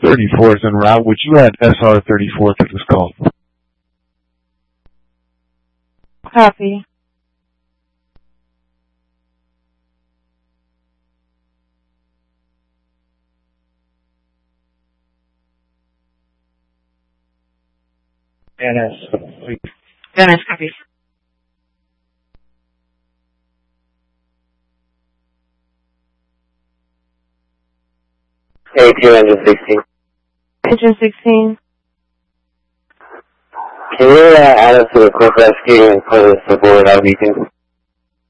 34 is en route. Would you add SR34 to this call? Copy. Dennis, please. Dennis, copy. AQ engine 16. Engine 16. Can you add us to the quick rescue and put us aboard our beacon?